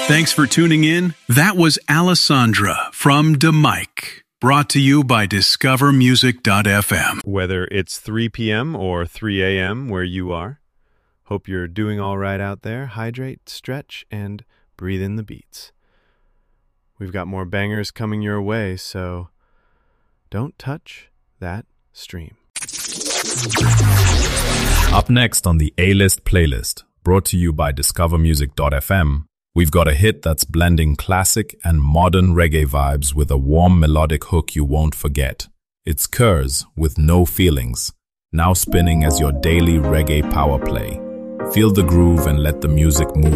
Thanks for tuning in. That was Alessandra from DeMike, brought to you by discovermusic.fm. Whether it's 3 p.m. or 3 a.m. where you are, hope you're doing all right out there. Hydrate, stretch, and breathe in the beats. We've got more bangers coming your way, so don't touch that stream. Up next on the A-List playlist, brought to you by discovermusic.fm, we've got a hit that's blending classic and modern reggae vibes with a warm melodic hook you won't forget. It's Kurz with No Feelings, now spinning as your daily reggae power play. Feel the groove and let the music move